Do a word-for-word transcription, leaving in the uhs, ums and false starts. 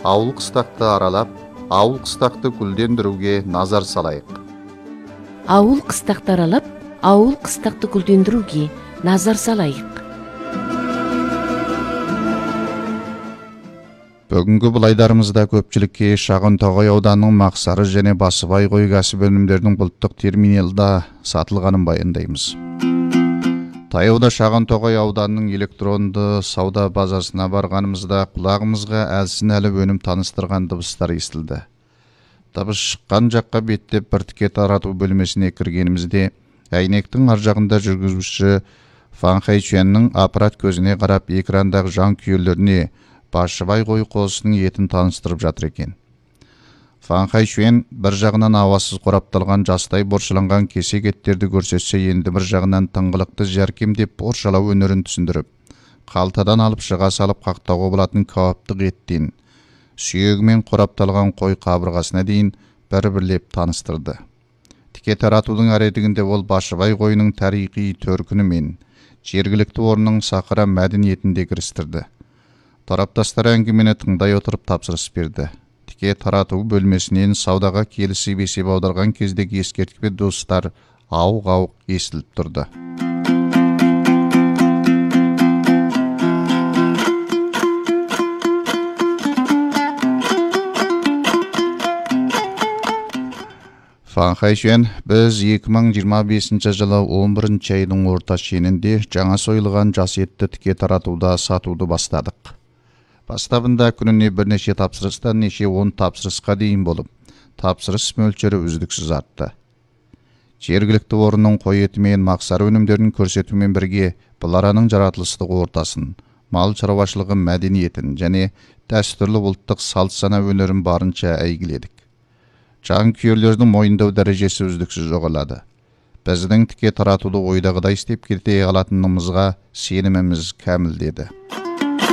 ауыл қыстақты аралап, ауыл қыстақты гүлдендіруге назар салайық. Ауыл қыстақты аралап, ауыл қыстақты гүлдендіруге назар салайық. Бүгінгі бұлайдарымызда көпчілікке Шағынтоғай ауданының Мақсары және Басыбай қой кәсіп өнімдерінің бұлттық терминалда сатылғанын баяндаймыз. Таяуда Шағынтоғай ауданының электронды сауда базасына барғанымызда құлағымызға әлсін әлі өнім таныстырған дыбыстар естілді. Дыбыс шыққан жаққа беттеп бір тіке тарату бөлмесіне кіргенімізде әйнектің ар жағында жүргізуші Фан Хайчуэннің аппарат көзіне қарап экрандағы жан күйерлеріне Басыбай қой қозысының етін таныстырып жатыр екен. Фан Хайчуэн бір жағынан ауасыз қорапталған жастай боршыланған кесек еттерді көрсетсе, енді бір жағынан тыңғылықты жәркемдеп боршалау өнерін түсіндіріп, қалтадан алып шыға салып қақтауға болатын кауаптық еттен сүйегімен қорапталған қой қабырғасына дейін бір-бірлеп таныстырды. Тіке таратудың әредігінде ол Басыбай қойының тарихи төркіні мен жергілікті орнының сақыра мәдениетін де кірістірді. Тараптастар әңгімені тыңдай отырып тапсырыс берді. Тіке тарату бөлмесінен саудаға келісіп есеп аударған кездегі ескертпе достар ауық-ауық естіліп тұрды. Фан Хайчуэн, біз екі мың жиырма бесінші жылы он бірінші айдың орта шенінде жаңа сойылған жас етті тіке таратуда сатуды бастадық. Бастабында күніне бірнеше тапсырыстан неше он тапсырысқа дейін болып, тапсырыс мөлшері үздіксіз артты. Жергілікті орынның қой еті мен Мақсары өнімдерін көрсетумен бірге бұл араның жаратылыстық ортасын, мал шаруашылығы мәдениетін және дәстүрлі ұлттық салт-сана өнерін барынша әйгіледік. Жан күйерлердің мойындау дәрежесі үздіксіз жоғалады. Біздің тіке таратуды ойдағыдай істеп кете алатынымызға сеніміміз кәміл деді.